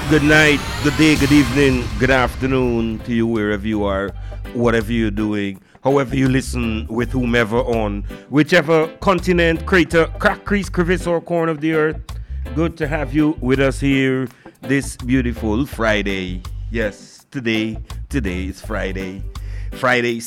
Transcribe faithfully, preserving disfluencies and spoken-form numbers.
Good night, good day, good evening, good afternoon to you wherever you are, whatever you're doing, however you listen, with whomever on, whichever continent, crater, crack, crease, crevice, or corner of the earth. Good to have you with us here this beautiful Friday. Yes, today, today is Friday. Friday,